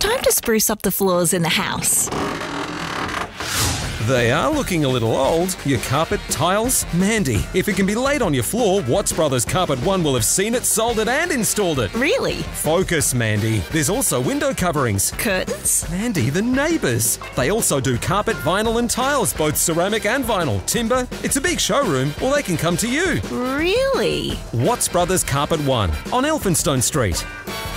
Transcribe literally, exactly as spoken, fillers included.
time to spruce up the floors in the house. They are looking a little old. Your carpet, tiles? Mandy, if it can be laid on your floor, Watts Brothers Carpet One will have seen it, sold it and installed it. Really? Focus, Mandy. There's also window coverings. Curtains? Mandy, the neighbours. They also do carpet, vinyl and tiles, both ceramic and vinyl. Timber. It's a big showroom, or they can come to you. Really? Watts Brothers Carpet One on Elphinstone Street.